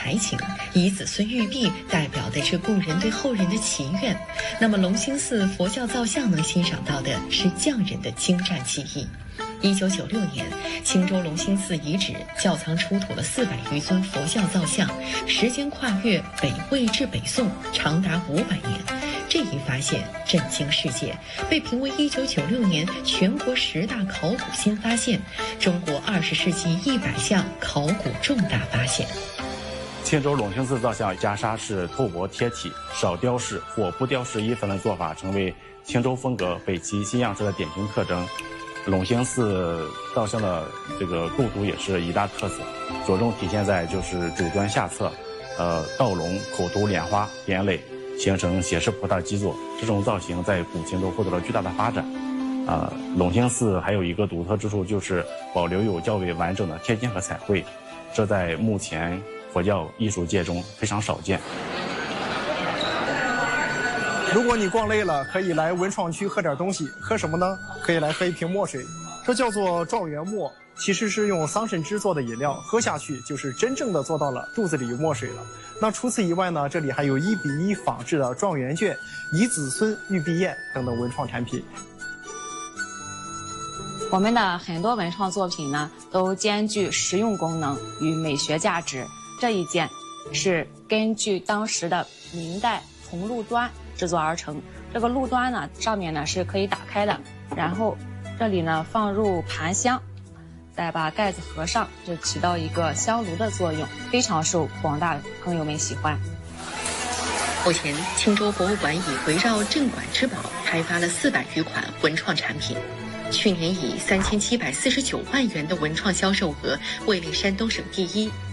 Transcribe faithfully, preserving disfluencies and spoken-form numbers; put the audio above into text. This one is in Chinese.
才情，以子孙玉璧代表的是故人对后人的祈愿。那么隆兴寺佛教造像能欣赏到的是匠人的精湛技艺。一九九六年，青州隆兴寺遗址窖藏出土了四百余尊佛教造像，时间跨越北魏至北宋，长达五百年。这一发现震惊世界，被评为一九九六年全国十大考古新发现，中国二十世纪一百项考古重大发现。 青州隆兴寺造像袈裟是透薄贴体，少雕饰或不雕饰衣服的做法，成为青州风格北齐新样式的典型特征。隆兴寺造像的这个构图也是一大特色，着重体现在就是主端下侧，呃，倒龙、口头、莲花、点垒，形成写实菩萨基座。这种造型在古青州获得了巨大的发展。啊、呃，隆兴寺还有一个独特之处，就是保留有较为完整的贴金和彩绘，这在目前佛教艺术界中非常少见。 如果你逛累了，可以来文创区喝点东西。喝什么呢？可以来喝一瓶墨水，这叫做状元墨，其实是用桑葚汁做的饮料，喝下去就是真正的做到了肚子里有墨水了。那除此以外呢，这里还有一比一仿制的状元卷、以子孙玉璧砚等等文创产品。 我们的很多文创作品呢，都兼具实用功能与美学价值。这一件是根据当时的明代铜路端制作而成，这个路端呢上面呢是可以打开的，然后这里呢放入盘香，再把盖子合上，就起到一个香炉的作用，非常受广大朋友们喜欢。 目前，青州博物馆已围绕镇馆之宝开发了四百余款文创产品，去年以三千七百四十九万元的文创销售额位列山东省第一。